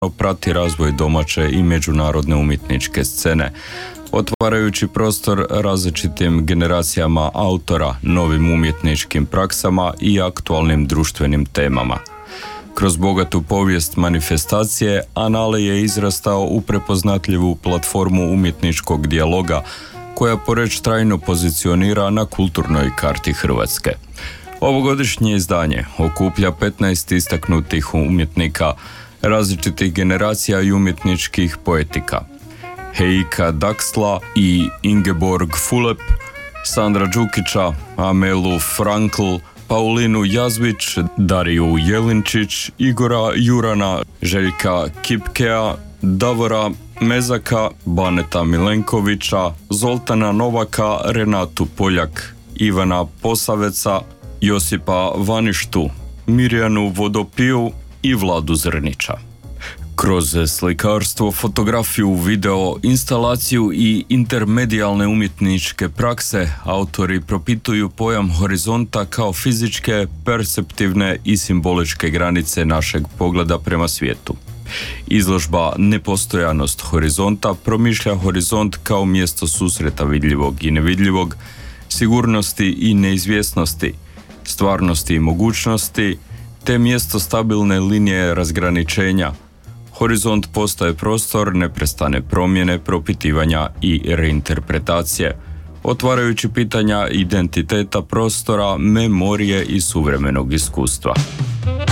prati razvoj domaće i međunarodne umjetničke scene, otvarajući prostor različitim generacijama autora, novim umjetničkim praksama i aktualnim društvenim temama. Kroz bogatu povijest manifestacije, Anale je izrastao u prepoznatljivu platformu umjetničkog dijaloga, koja Poreč trajno pozicionira na kulturnoj karti Hrvatske. Ovogodišnje izdanje okuplja 15 istaknutih umjetnika, različitih generacija i umjetničkih poetika. Heika Daksla i Ingeborg Fulep, Sandra Đukića, Amelu Frankl, Paulinu Jazvić, Dariju Jelinčić, Igora Jurana, Željka Kipkea, Davora Mezaka, Baneta Milenkovića, Zoltana Novaka, Renatu Poljak, Ivana Posaveca, Josipa Vaništu, Mirjanu Vodopiju i Vladu Zrnića. Kroz slikarstvo, fotografiju, video, instalaciju i intermedijalne umjetničke prakse, autori propituju pojam horizonta kao fizičke, perceptivne i simboličke granice našeg pogleda prema svijetu. Izložba Nepostojanost horizonta promišlja horizont kao mjesto susreta vidljivog i nevidljivog, sigurnosti i neizvjesnosti, stvarnosti i mogućnosti, te mjesto stabilne linije razgraničenja. Horizont postaje prostor neprestane promjene, propitivanja i reinterpretacije, otvarajući pitanja identiteta prostora, memorije i suvremenog iskustva.